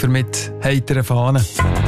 Skipper mit heiteren Fahnen.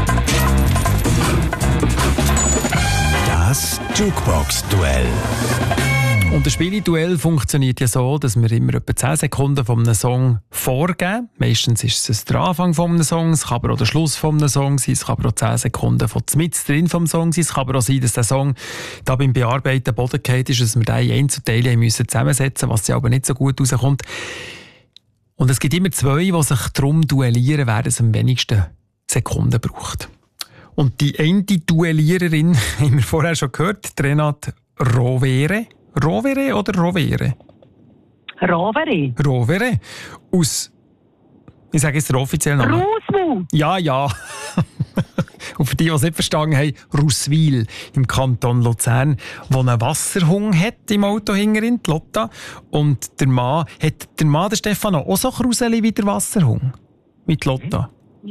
Das Jukebox-Duell. Und das Spielduell funktioniert ja so, dass wir immer etwa 10 Sekunden von einem Song vorgeben. Meistens ist es der Anfang von einem Song, es kann aber auch der Schluss von einem Song sein, es kann aber auch 10 Sekunden von mitten drin vom Song sein. Es kann aber auch sein, dass der Song da beim Bearbeiten Boden gefallen ist, dass wir den in Einzelteile zusammensetzen müssen, was ja aber nicht so gut rauskommt. Und es gibt immer 2, die sich darum duellieren, wer es am wenigsten Sekunden braucht. Und die eine Duelliererin haben wir vorher schon gehört, Renate Rovere. Rovere oder Rovere? Rovere. Rovere. Aus, ich sage jetzt den offiziellen Namen. Ruswil. Ja. Und für die, die es nicht verstanden haben, Ruswil im Kanton Luzern, wo einen Wasserhung hat im Auto hinterin, die Lotta. Und der Mann, der Stefano, auch so Kruseli wie der Wasserhung? Wie die Lotta?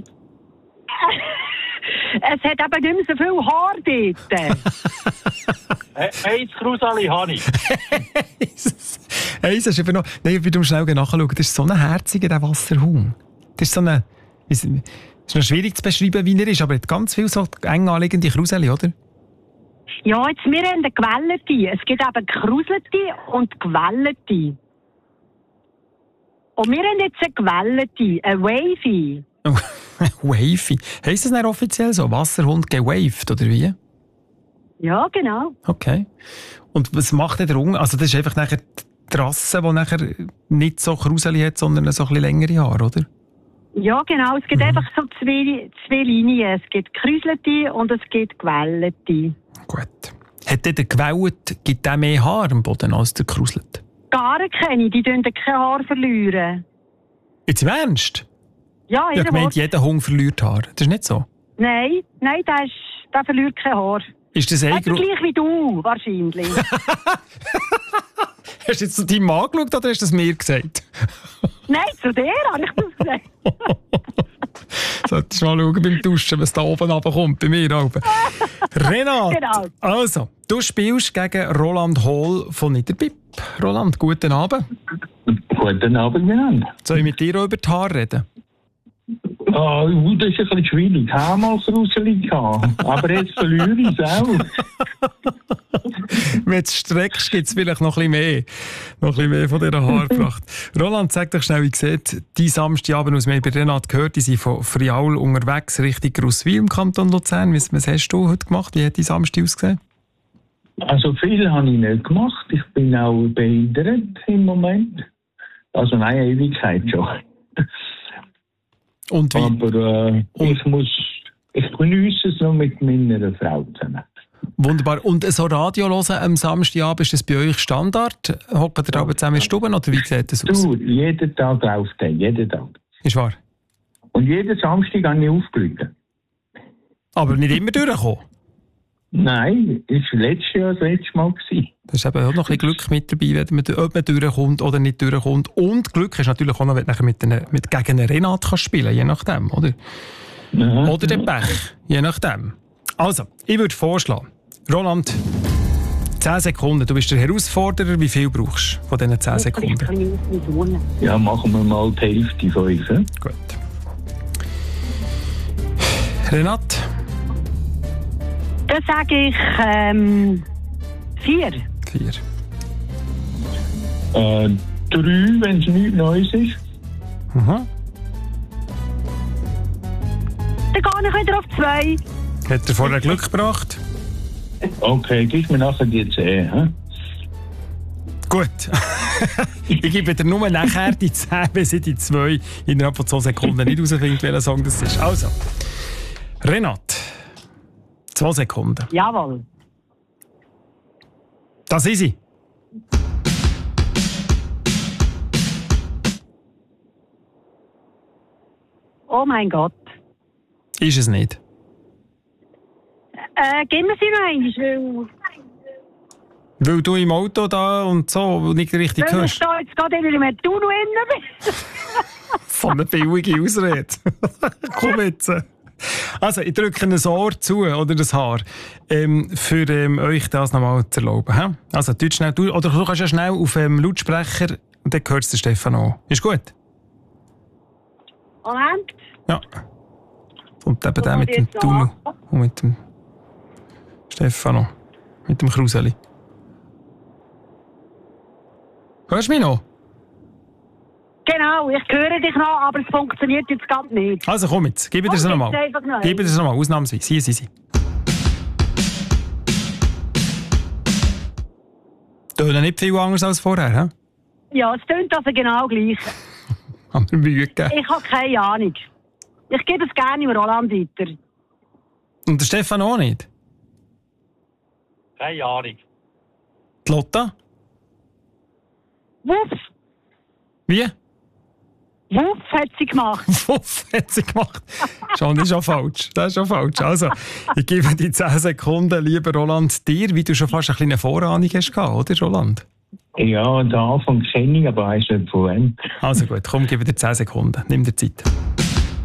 Es hat aber nicht mehr so viel Haar dort. Eins Kruseli habe ich. Eins hast du noch... Nein, ich will schnell nachschauen. Das ist so ein herziger, der Wasserhung. Das ist so eine... Es ist noch schwierig zu beschreiben, wie er ist, aber er hat ganz viele so eng anliegende Kruseli, oder? Ja, jetzt, wir haben eine Gewellete. Es gibt eben Kruselte und Gewellete. Und wir haben jetzt eine Gewellete, eine Wavy. Oh, Wavy. Heisst das nicht offiziell so? Wasserhund gewaved, oder wie? Ja, genau. Okay. Und was macht der Unge? Also das ist einfach nachher die Rasse, die nachher nicht so Kruseli hat, sondern so ein bisschen längere Haare, oder? Ja, genau. Es gibt einfach so zwei Linien. Es gibt Kruselte und es gibt Gewellete. Gut. Hat der Gewellet, gibt der mehr Haar am Boden als der Kruselte? Gar keine, die tun kein Haar verlieren. Jetzt im Ernst? Ja, ich meinte, jeder Hund verliert Haar. Das ist nicht so? Nein, der verliert kein Haar. Ist das gleich wie du, wahrscheinlich. Hast du jetzt zu deinem Mann geschaut oder hast du das mir gesagt? Nein, zu dir habe ich das gesagt. Solltest du mal schauen beim Duschen, was da oben runterkommt, bei mir oben. Renate, genau. Also, du spielst gegen Roland Hall von Niederbipp. Roland, guten Abend. Guten Abend miteinander. Soll ich mit dir auch über die Haare reden? Das ist ein bisschen schwierig. Ich habe mal Kruseli gehabt, aber jetzt verliere ich es auch. Wenn du es streckst, gibt es vielleicht noch ein bisschen mehr von dieser Haarpracht. Roland, sag doch schnell, wie sieht dein Samstagabend aus? Wir haben bei Renate gehört, die sind von Friaul unterwegs Richtung Ruswil im Kanton Luzern. Was hast du heute gemacht? Wie hat dein Samstag ausgesehen? Also viel habe ich nicht gemacht. Ich bin auch behindert im Moment. Also eine Ewigkeit schon. Und wie? Aber ich genieße es noch mit meiner Frau zusammen. Wunderbar. Und so Radio hören am Samstagabend, ist das bei euch Standard? Hockt ihr da zusammen in der Stube oder wie sieht das aus? Du, jeden Tag läuft der, jeden Tag. Ist wahr? Und jeden Samstag habe ich aufgelegt. Aber nicht immer durchgekommen? Nein, das war letztes Jahr das letzte Mal. Da ist eben auch noch ein bisschen Glück mit dabei, ob man durchkommt oder nicht durchkommt. Und Glück ist natürlich auch noch, wenn du nachher gegen einen Renat spielen kannst, je nachdem, oder? Ja, oder den Pech, je nachdem. Also, ich würde vorschlagen, Roland, 10 Sekunden, du bist der Herausforderer, wie viel brauchst du von diesen 10 Sekunden? Ja, machen wir mal die Hälfte von uns. He? Gut. Renate? Dann sage ich 4. 4. 3, wenn es nichts Neues ist. Aha. Dann gehe ich wieder auf 2. Hat er vorher Glück gebracht? Okay, gib mir nachher die 10. He? Gut. Ich gebe dir nur nachher die 10, wenn sie die 2 innerhalb von 2 Sekunden nicht herausfindet, welcher Song das ist. Also, Renate, 2 Sekunden. Jawohl. Das ist sie. Oh mein Gott. Ist es nicht? Gib mir sie noch einmal, Weil du im Auto da und so nicht richtig weil hörst. ich da jetzt gerade in einem Tunnel bin. So eine billige Ausrede. Komm jetzt. Also, ich drücke ein Ohr zu, oder das Haar, für euch das nochmal zu erlauben. He? Also, schnell, oder du kannst ja schnell auf Lautsprecher und dann hört es der Stefan an. Ist gut? Moment. Ja. kommt eben der kommt mit dem jetzt Tunnel an. und mit dem Stefano, mit dem Kruseli. Hörst du mich noch? Genau, ich höre dich noch, aber es funktioniert jetzt ganz nicht. Also komm jetzt, gib dir das Komm, nochmal. jetzt einfach noch Gib dir das nochmal, ausnahmsweise. Hier sind sie. Tönen nicht viel anders als vorher, hä? Ja, es tönt also genau gleich. Haben wir Mühe gegeben. Ich habe keine Ahnung. Ich gebe es gerne im Roland weiter. Und der Stefan auch nicht? Keine Ahnung. Die Lotta? Wuff, Wie? Wuff hat sie gemacht. Wuff hat sie gemacht. Schon, das ist schon falsch. Das ist schon falsch. Also, ich gebe die 10 Sekunden, lieber Roland, dir, wie du schon fast eine kleine Vorahnung hast gehabt, oder Roland? Ja, den Anfang kenne ich, aber weiss nicht von wem. Also gut, komm, gebe dir 10 Sekunden. Nimm dir Zeit.